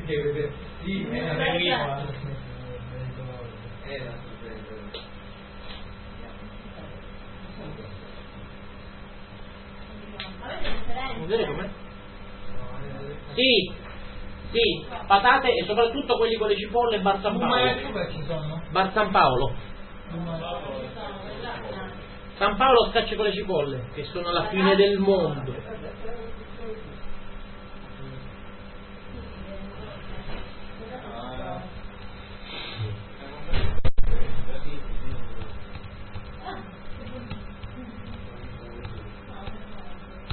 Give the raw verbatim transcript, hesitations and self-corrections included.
Perché sì, è una lingua. Vedete com'è? Sì, sì, patate e soprattutto quelli con le cipolle Bar San Paolo. Bar San Paolo. San Paolo scaccia con le cipolle, che sono la fine del mondo.